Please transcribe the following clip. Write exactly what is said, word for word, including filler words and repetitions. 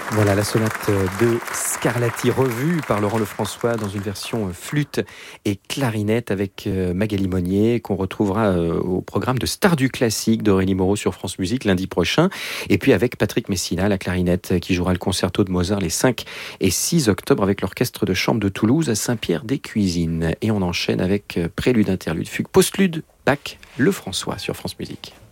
Voilà la sonate de Scarlatti revue par Laurent Lefrançois dans une version flûte et clarinette avec Magali Monnier qu'on retrouvera au programme de Stars du classique d'Aurélie Moreau sur France Musique lundi prochain, et puis avec Patrick Messina, la clarinette, qui jouera le concerto de Mozart les cinq et six octobre avec l'orchestre de chambre de Toulouse à Saint-Pierre-des-Cuisines. Et on enchaîne avec prélude, interlude, fugue, postlude, Bach, Lefrançois sur France Musique.